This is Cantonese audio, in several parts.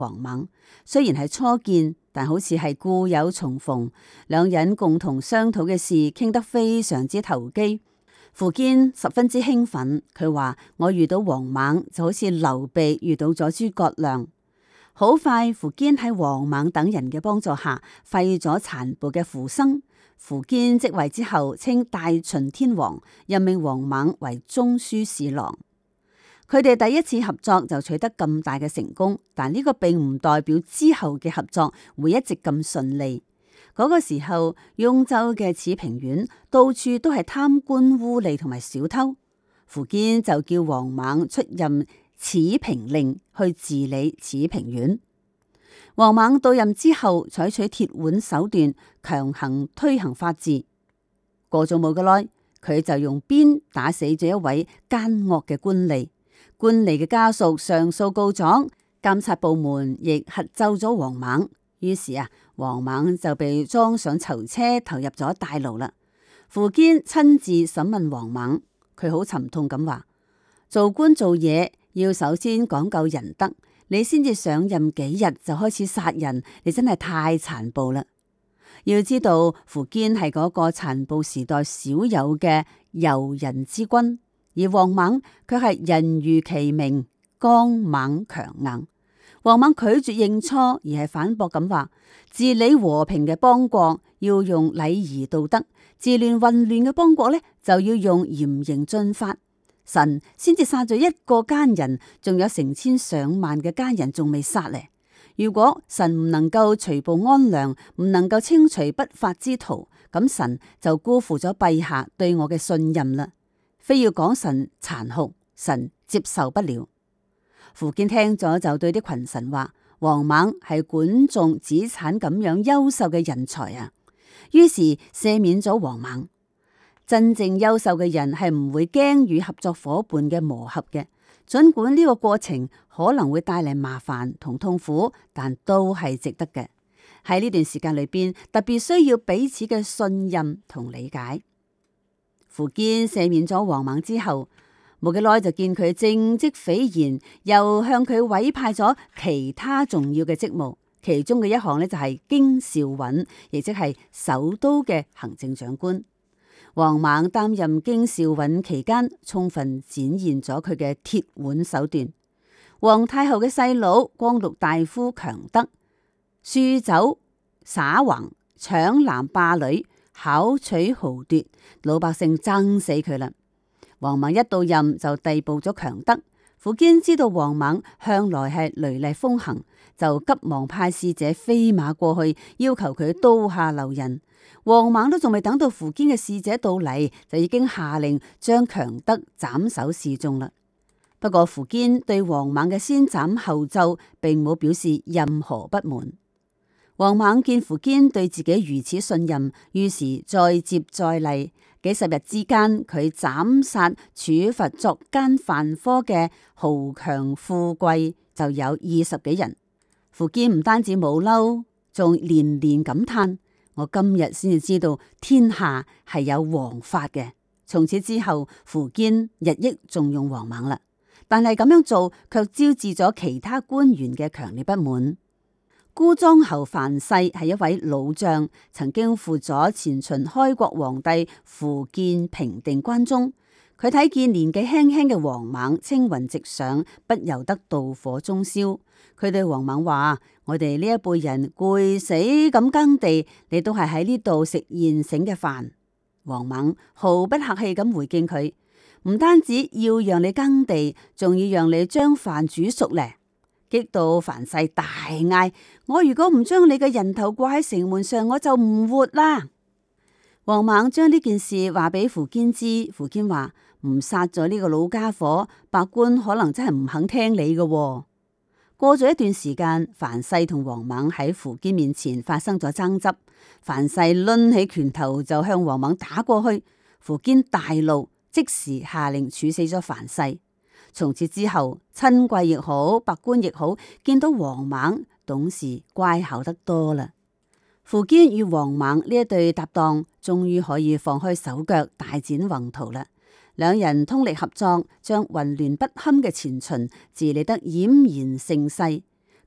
王猛。雖然係初見，但好似係故友重逢，兩人共同商討嘅事傾得非常之投機。苻堅十分之興奮，佢話我遇到王猛就好似劉備遇到咗諸葛亮。好快，苻堅喺王猛等人嘅幫助下廢咗殘暴嘅苻生。苻堅即位之後，稱大秦天王，任命王猛為中書侍郎。佢哋第一次合作就取得咁大嘅成功，但呢個並唔代表之後嘅合作會一直咁順利。嗰個時候，雍州嘅始平縣到處都係貪官污吏同埋小偷，苻堅就叫王猛出任始平令去治理始平縣。王猛到任之後，採取鐵腕手段，強行推行法治。過咗冇幾耐，佢就用鞭打死咗一位奸惡嘅官吏。官吏嘅家屬上訴告狀，監察部門亦核奏咗王猛。於是王猛就被裝上囚車，投入咗大牢啦。苻堅親自審問王猛，佢好沉痛咁話：做官做嘢要首先講究仁德。你先至上任幾日就開始殺人，你真係太殘暴啦！要知道苻堅係嗰個殘暴時代少有嘅柔仁之君，而王猛卻係人如其名，剛猛強硬。王猛拒絕認錯，而係反駁咁話：治理和平嘅邦國要用禮儀道德，治亂混亂嘅邦國呢，就要用嚴刑峻法。神先至殺咗一個奸人，仲有成千上萬嘅奸人仲未殺咧。如果神唔能夠除暴安良，唔能夠清除不法之徒，咁神就辜負咗陛下對我嘅信任啦。非要講神殘酷，神接受不了。苻堅聽咗就對啲群臣話：王猛係管仲子產咁樣優秀嘅人才啊！於是赦免咗王猛。真正優秀嘅人係唔會驚與合作夥伴嘅磨合嘅，盡管呢個過程可能會帶嚟麻煩同痛苦，但都係值得嘅。喺呢段時間裏邊，特別需要彼此嘅信任同理解。苻堅赦免咗王猛之後，冇幾耐就見佢政績斐然，又向佢委派咗其他重要嘅職務，其中嘅一項呢，就係京兆尹，亦即係首都嘅行政長官。王猛擔任京兆尹期間，充分展現咗佢嘅鐵腕手段。皇太后嘅細佬光祿大夫強德，酗酒耍橫，搶男霸女，巧取豪奪，老百姓憎死佢啦。王猛一到任就逮捕咗強德。苻堅知道王猛向來係雷厲風行，就急忙派使者飛馬過去，要求佢刀下留人。王猛都仲未等到苻堅嘅使者到嚟，就已經下令將強德斬首示眾啦。不過苻堅對王猛嘅先斬後奏，並冇表示任何不滿。王猛見苻堅對自己如此信任，於是再接再厲，幾十日之間，佢斬殺處罰作奸犯科嘅豪強富貴就有20幾人。苻堅唔單止冇嬲，仲連連感嘆：我今日先至知道天下係有王法嘅。從此之後，苻堅日益重用王猛啦。但係咁樣做卻招致咗其他官員嘅強烈不滿。姑莊侯樊噲係一位老將，曾經輔佐前秦開國皇帝苻建平定關中。佢睇見年紀輕輕嘅王猛青雲直上，不由得妒火中燒。佢對王猛話：我哋呢一輩人攰死咁耕地，你都係喺呢度食現成嘅飯。王猛毫不客氣咁回敬佢：唔單止要讓你耕地，仲要讓你將飯煮熟咧。激到樊噲大嗌：我如果唔將你嘅人頭掛喺城門上，我就唔活啦！王猛將呢件事話俾苻堅知，苻堅話：唔殺咗呢個老家伙，百官可能真係唔肯聽你嘅。過咗一段時間，樊噲同王猛喺苻堅面前發生咗爭執，樊噲掄起拳頭就向王猛打過去，苻堅大怒，即時下令處死咗樊噲。從此之後，親貴亦好，百官亦好，見到王猛懂事乖巧得多啦。苻堅與王猛呢一對搭檔，終於可以放開手腳，大展宏圖啦。兩人通力合作，將混亂不堪嘅前秦治理得儼然盛世。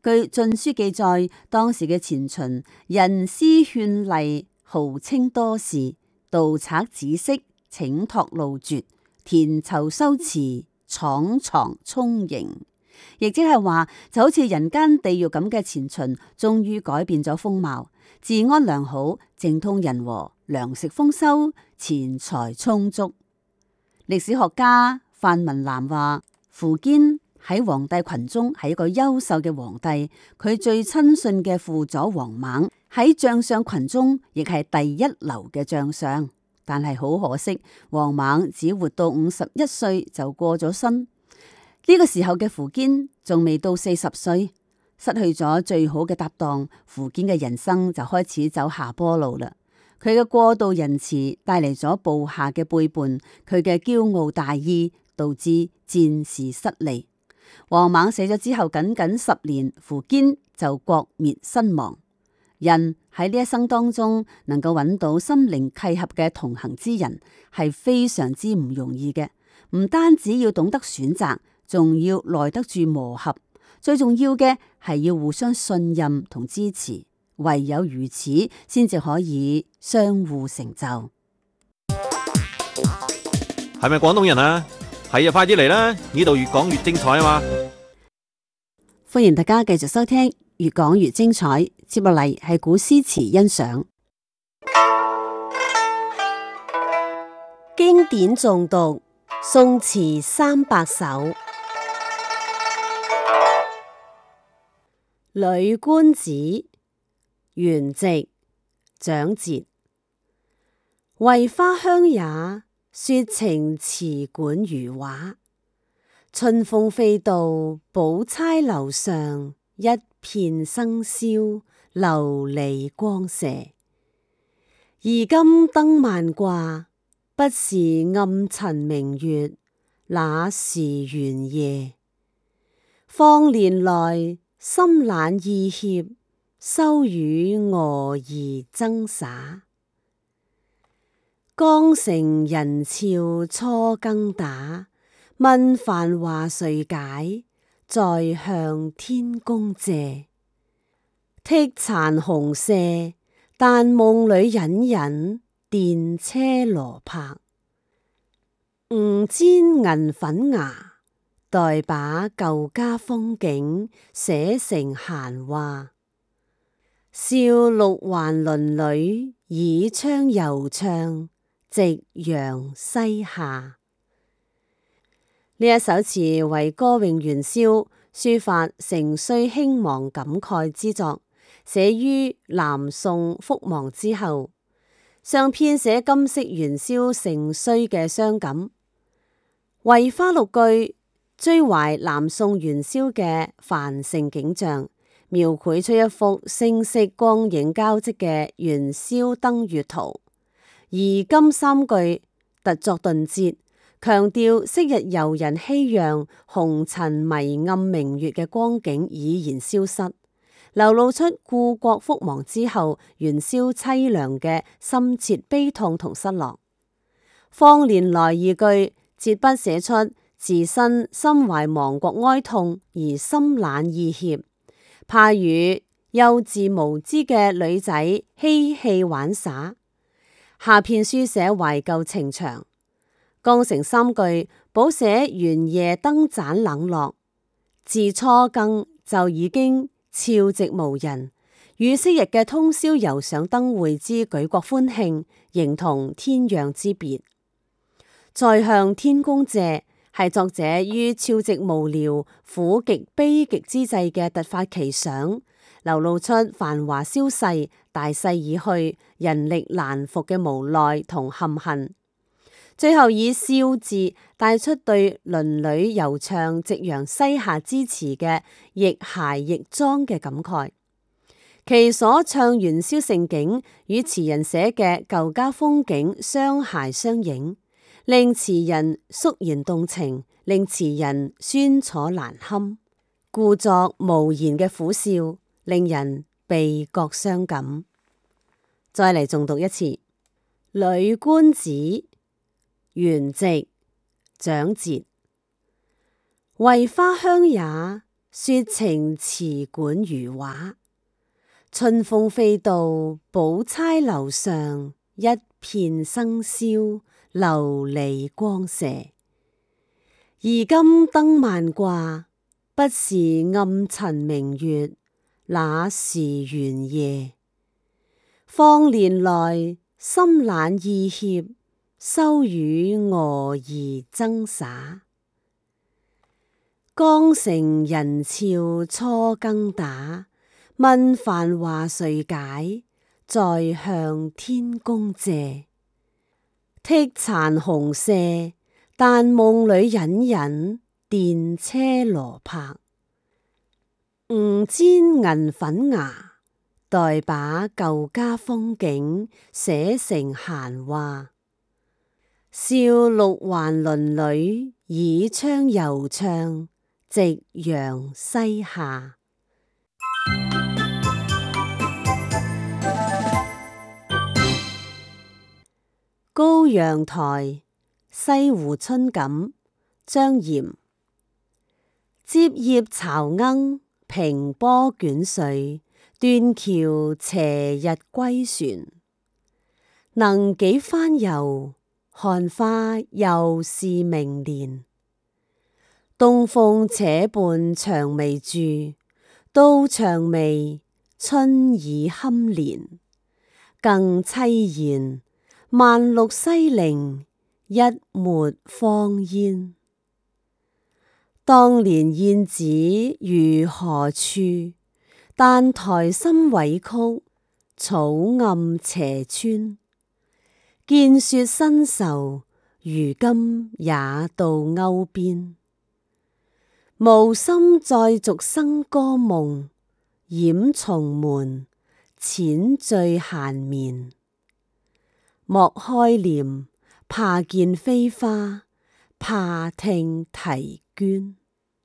據《晉書》記載，當時嘅前秦人詩勸勵，號稱多士，盜賊止息，請託路絕，田疇修池，廠床充盈。亦即係話，就好似人間地獄咁嘅前秦，終於改變咗風貌，治安良好，政通人和，糧食豐收，錢財充足。歷史學家范文瀾話，苻堅喺皇帝群中係一個優秀嘅皇帝，佢最親信嘅輔佐王猛喺將相群中亦係第一流嘅將相，但係好可惜，王猛只活到51歲就過咗身。呢個時候嘅苻堅仲未到40歲，失去咗最好嘅搭檔，苻堅嘅人生就開始走下坡路啦。佢嘅過度仁慈帶嚟咗部下嘅背叛，佢嘅驕傲大意導致戰事失利。王猛死咗之後，僅僅10年，苻堅就國滅身亡。人喺呢一生當中能夠揾到心靈契合嘅同行之人，係非常之唔容易嘅。唔單止要懂得選擇，仲要耐得住磨合，最重要嘅係要互相信任同支持，唯有如此，先至可以相互成就。 係咪廣東人啊？係啊，快啲嚟啦！呢度越講越精彩啊嘛！ 歡迎大家繼續收聽，越講越精彩。接落嚟係古詩詞欣賞， 經典誦讀，宋詞300首。《呂觀子》元夕，蔣捷。為花香也，說情辭管如畫。春風飛度，寶釵樓上，一片生簫，琉璃光射。而今燈萬掛，不是暗塵明月，那時圓夜。況年來，心懶意怯，羞與蛾兒爭灑。江城人俏初更打，問繁華誰解？在向天公借。剔殘紅舍，但夢裏隱隱，電車羅拍。吾煎銀粉牙，待把舊家風景寫成閒話。笑六環鄰里，倚窗猶唱，夕陽西下。呢一首詞為歌詠元宵，抒發盛衰興亡感慨之作，寫於南宋覆亡之後，上編寫今昔元宵盛衰嘅傷感。為花6句，追懷南宋元宵嘅繁盛景象，描繪出一幅聲色光影交織嘅元宵燈月圖。而今3句特作頓折，強調昔日遊人熙攘、紅塵迷暗明月嘅光景已然消失，流露出故國覆亡之後元宵淒涼嘅深切悲痛同失落。況年來2句，折筆寫出自身心懷亡國哀痛而心懶意怯，怕與幼稚無知嘅女仔嬉戲玩耍。下片書寫懷舊情長。江城3句補寫元夜燈盞冷落，自初更就已經悄寂無人，與昔日嘅通宵遊賞燈會之舉國歡慶，形同天壤之別。再向天公借，係作者於悄寂無聊、苦極悲極之際嘅突發奇想，流露出繁華消逝、大勢已去、人力難復嘅無奈同憾恨。最後以笑字帶出對鄰里遊唱夕陽西下之詞嘅亦諧亦莊嘅感慨。其所唱元宵盛景與詞人寫嘅舊家風景相諧相映，令詞人肅然動情，令詞人酸楚難堪，故作無言嘅苦笑，令人倍覺傷感。再嚟誦讀一次《呂觀子》元夕，蔣捷。為花香也， 說情詞管如畫。春風飛到寶釵樓上，一片生瀟琉璃光射。而今燈萬掛，不是暗沉明月，那時圓夜。況年來深懶意怯，羞與蛾兒爭灑。江城人俏初更打，問繁華誰解？在向天宮借。剔殘紅舍，但夢裏隱隱電車羅拍。吾煎銀粉牙，待把舊家風景寫成閒話。笑六環鄰里，倚窗猶唱夕陽西下。高陽台，西湖春錦，張炎。接葉巢鶯，平波捲水，斷橋斜日歸船。能幾番遊，看花又是明年。東風且伴薔薇住，到薔薇春已堪憐。更凄然，萬綠西陵，一抹芳煙。當年燕子於何處？但台深委曲，草暗斜村。見說新愁，如今也到鉤邊。無心再續笙歌夢，掩重門，淺醉閒眠。莫開簾，怕見飛花，怕聽啼鵑。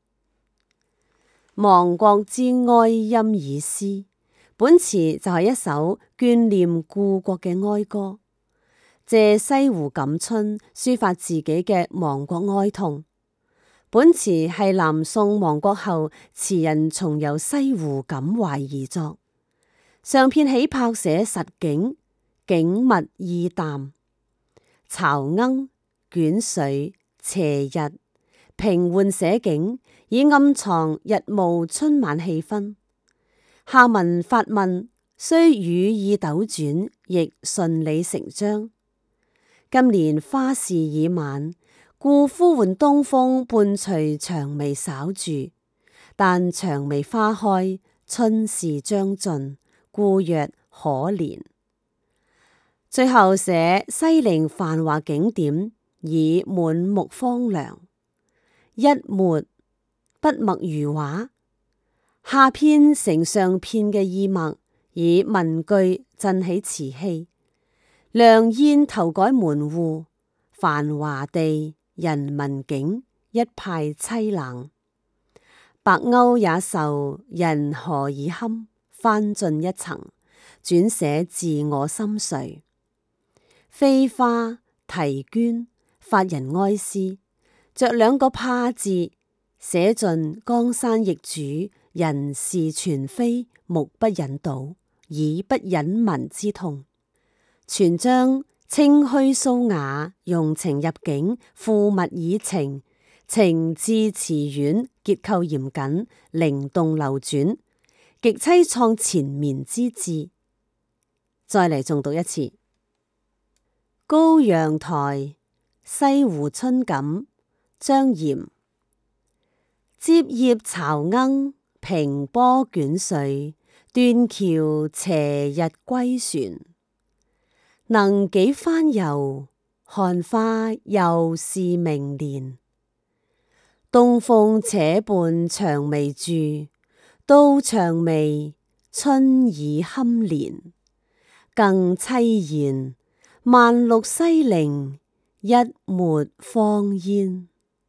亡國之哀音已詩，本詞就係一首眷念故國嘅哀歌，借西湖感春抒發自己嘅亡國哀痛。本詞係南宋亡國後詞人重遊西湖感懷而作，上片起拍寫實景，景物意淡。巢鶯、捲水、斜日，平緩寫景，以暗藏日暮春晚氣氛。下文發問，雖語意斗轉，亦順理成章。今年花事已晚，故呼喚東風伴隨薔薇稍住，但薔薇花開，春事將盡，故曰可憐。最後寫西陵繁華景點，已滿目荒涼。一抹，筆墨如畫，下篇承上片嘅意墨，以文句振起詞氣。良宴頭改門戶，繁華地人民景，一派凄冷。白鷗也愁人何以堪，翻進一層，轉寫自我心碎。飛花、啼鵑，發人哀思，着兩個怕字，寫盡江山易主，人事全非，目不忍睹，耳不忍聞之痛。全章清虛蘇雅，用情入境，賦物以情，情至詞婉，結構嚴謹，靈動流轉，極凄愴纏綿之至。再嚟重讀一次。高陽台，西湖春錦，張炎。接葉巢鶯，平波捲水，斷橋斜日歸船。能幾番遊，看花又是明年。東風且伴薔薇住，到薔薇春已堪憐。更凄然，萬綠西陵，一抹芳煙。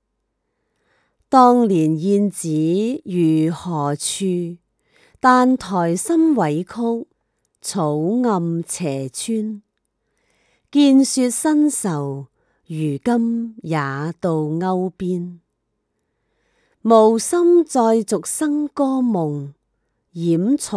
當年燕子於何處？但台深委曲，草暗斜村。見說新愁，如今也到鉤邊。 無心再續笙歌夢，掩藏